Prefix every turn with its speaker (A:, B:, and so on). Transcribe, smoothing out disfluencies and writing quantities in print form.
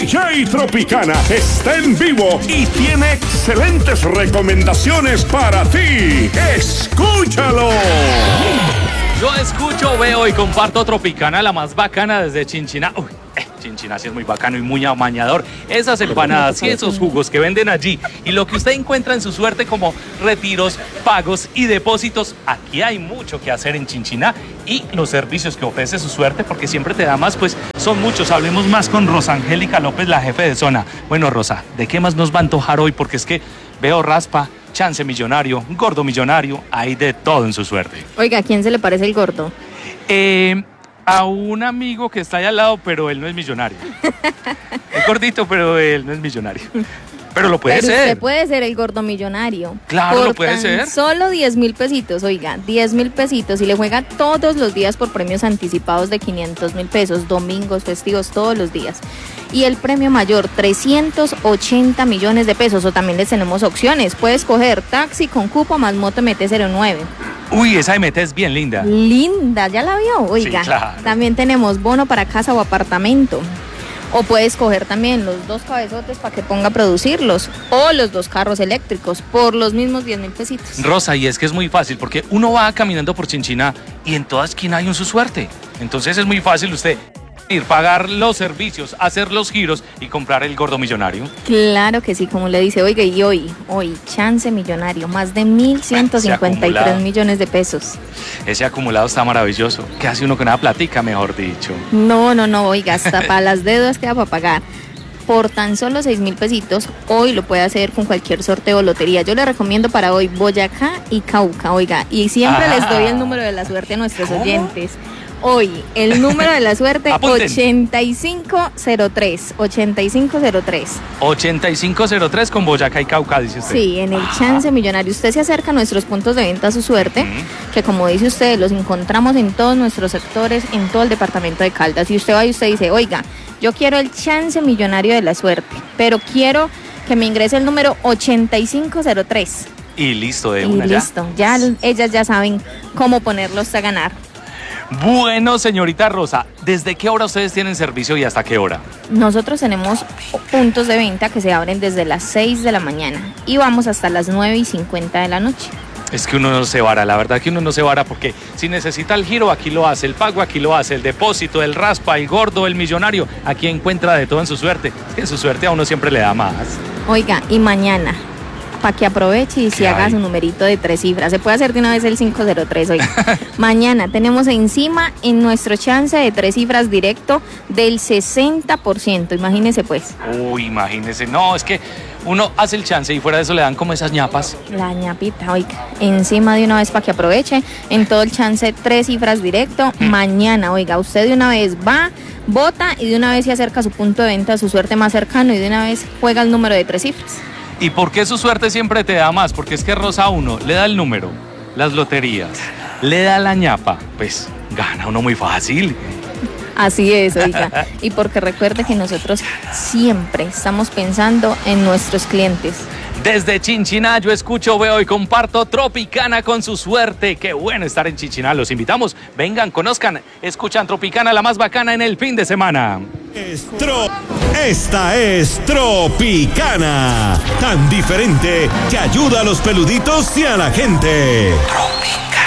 A: DJ Tropicana está en vivo y tiene excelentes recomendaciones para ti. ¡Escúchalo!
B: Yo escucho, veo y comparto Tropicana, la más bacana desde Chinchiná. Chinchiná sí es muy bacano y muy amañador. Esas empanadas y esos jugos que venden allí y lo que usted encuentra en su suerte como retiros, pagos y depósitos. Aquí hay mucho que hacer en Chinchiná y los servicios que ofrece su suerte, porque siempre te da más, pues son muchos. Hablemos más con Rosa Angélica López, la jefe de zona. Bueno, Rosa, ¿de qué más nos va a antojar hoy? Porque es que veo raspa, chance millonario, gordo millonario, hay de todo en su suerte.
C: Oiga, ¿a quién se le parece el gordo?
B: A un amigo que está ahí al lado, pero él no es millonario. Es gordito, pero él no es millonario. Pero lo puede ser.
C: Usted puede ser el gordo millonario.
B: Claro, lo puede ser.
C: Solo 10,000 pesitos, oiga, 10,000 pesitos. Y le juega todos los días por premios anticipados de 500,000 pesos, domingos, festivos, todos los días. Y el premio mayor, 380 millones de pesos. O también les tenemos opciones. Puede escoger taxi con cupo más moto MT-09.
B: Uy, esa MT es bien linda.
C: Linda, ¿ya la vio? Oiga,
B: sí, claro.
C: También tenemos bono para casa o apartamento. O puede escoger también los 2 cabezotes para que ponga a producirlos. O los 2 carros eléctricos por los mismos 10,000 pesitos.
B: Rosa, y es que es muy fácil porque uno va caminando por Chinchiná y en toda esquina hay un su suerte. Entonces es muy fácil usted ir, pagar los servicios, hacer los giros y comprar el gordo millonario.
C: Claro que sí, como le dice, oiga, y hoy, chance millonario, más de 1.153 millones de pesos.
B: Ese acumulado está maravilloso. ¿Qué hace uno con una platica, mejor dicho?
C: No, oiga, hasta para las deudas queda para pagar. Por tan solo 6,000 pesitos, hoy lo puede hacer con cualquier sorteo o lotería. Yo le recomiendo para hoy Boyacá y Cauca, oiga, y siempre les doy el número de la suerte a nuestros oyentes. Hoy, el número de la suerte, 8503. 8503.
B: 8503 con Boyacá y Cauca, dice usted.
C: Sí, en el chance millonario. Usted se acerca a nuestros puntos de venta a su suerte, que como dice usted, los encontramos en todos nuestros sectores, en todo el departamento de Caldas. Y usted va y usted dice, oiga, yo quiero el chance millonario de la suerte, pero quiero que me ingrese el número 8503.
B: Y listo, de una ya.
C: Y listo, ya ellas ya saben cómo ponerlos a ganar.
B: Bueno, señorita Rosa, ¿desde qué hora ustedes tienen servicio y hasta qué hora?
C: Nosotros tenemos puntos de venta que se abren desde las 6 de la mañana y vamos hasta las 9:50 de la noche.
B: Es que uno no se vara, la verdad que uno no se vara porque si necesita el giro, aquí lo hace, el pago aquí lo hace, el depósito, el raspa, el gordo, el millonario, aquí encuentra de todo en su suerte. En su suerte a uno siempre le da más.
C: Oiga, y mañana, para que aproveche y si haga su numerito de 3 cifras. Se puede hacer de una vez el 503 hoy. Mañana tenemos encima en nuestro chance de 3 cifras directo del 60%. Imagínese pues.
B: Uy, imagínese. No, es que uno hace el chance y fuera de eso le dan como esas ñapas.
C: La ñapita, oiga. Encima de una vez para que aproveche. En todo el chance 3 cifras directo. Mañana, oiga, usted de una vez va, vota y de una vez se acerca a su punto de venta, a su suerte más cercano y de una vez juega el número de 3 cifras.
B: ¿Y por qué su suerte siempre te da más? Porque es que Rosa uno le da el número, las loterías, le da la ñapa, pues gana uno muy fácil.
C: Así es, oiga. Y porque recuerde que nosotros siempre estamos pensando en nuestros clientes.
B: Desde Chinchiná yo escucho, veo y comparto Tropicana con su suerte. Qué bueno estar en Chinchiná. Los invitamos, vengan, conozcan, escuchan Tropicana, la más bacana en el fin de semana.
A: Esta es Tropicana, tan diferente que ayuda a los peluditos y a la gente.
B: Tropicana.